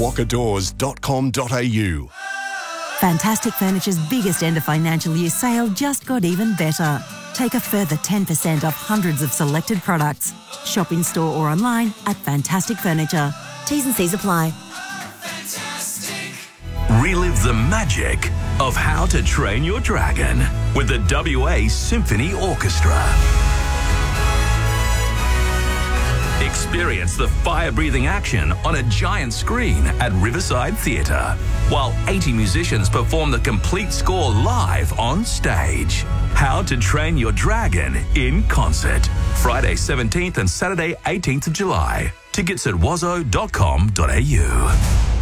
walkerdoors.com.au. Fantastic Furniture's biggest end of financial year sale just got even better. Take a further 10% off hundreds of selected products. Shop in store or online at Fantastic Furniture. T's and C's apply. Relive the magic of How to Train Your Dragon with the WA Symphony Orchestra. Experience the fire-breathing action on a giant screen at Riverside Theatre, while 80 musicians perform the complete score live on stage. How to Train Your Dragon in concert. Friday 17th and Saturday 18th of July. Tickets at wazo.com.au.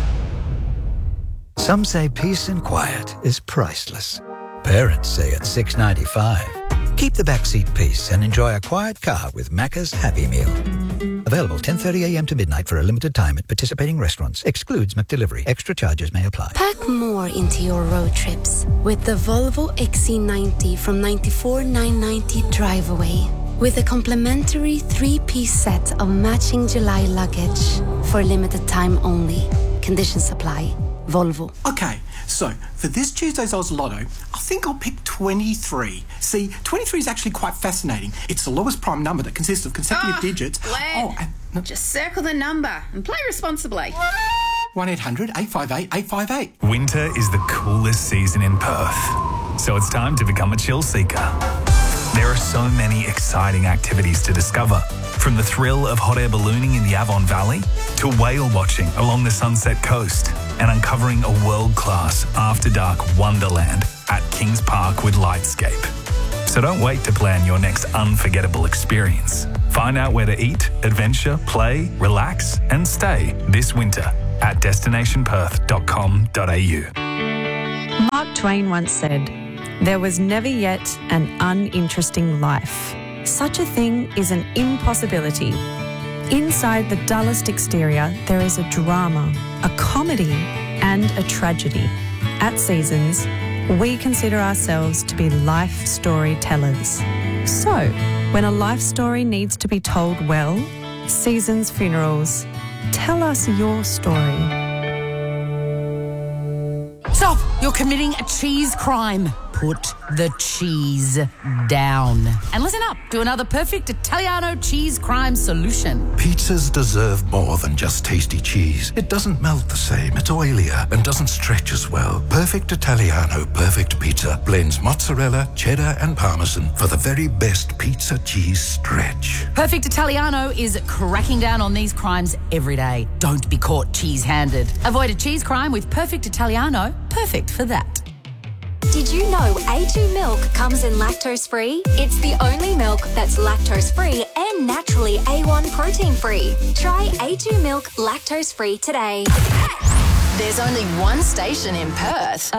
Some say peace and quiet is priceless. Parents say it's $6.95. Keep the backseat peace and enjoy a quiet car with Macca's Happy Meal. Available 10:30 a.m. to midnight for a limited time at participating restaurants. Excludes McDelivery. Extra charges may apply. Pack more into your road trips with the Volvo XC90 from $94,990 drive away. With a complimentary 3-piece set of matching July luggage for limited time only. Conditions apply. Volvo. Okay, so for this Tuesday's Oz Lotto, I think I'll pick 23. See, 23 is actually quite fascinating. It's the lowest prime number that consists of consecutive digits. Just circle the number and play responsibly. 1-800-858-858. Winter is the coolest season in Perth, so it's time to become a chill seeker. There are so many exciting activities to discover, from the thrill of hot air ballooning in the Avon Valley to whale watching along the Sunset Coast and uncovering a world-class after-dark wonderland at Kings Park with Lightscape. So don't wait to plan your next unforgettable experience. Find out where to eat, adventure, play, relax and stay this winter at destinationperth.com.au. Mark Twain once said, "There was never yet an uninteresting life. Such a thing is an impossibility. Inside the dullest exterior, there is a drama, a comedy, and a tragedy. At Seasons, we consider ourselves to be life storytellers. So, when a life story needs to be told well, Seasons Funerals, tell us your story." Stop! You're committing a cheese crime. Put the cheese down. And listen up to another perfect Italiano cheese crime solution. Pizzas deserve more than just tasty cheese. It doesn't melt the same, it's oilier, and doesn't stretch as well. Perfect Italiano Perfect Pizza blends mozzarella, cheddar, and parmesan for the very best pizza cheese stretch. Perfect Italiano is cracking down on these crimes every day. Don't be caught cheese-handed. Avoid a cheese crime with Perfect Italiano. Perfect for that. Did you know A2 milk comes in lactose-free? It's the only milk that's lactose-free and naturally A1 protein-free. Try A2 milk lactose-free today. There's only one station in Perth.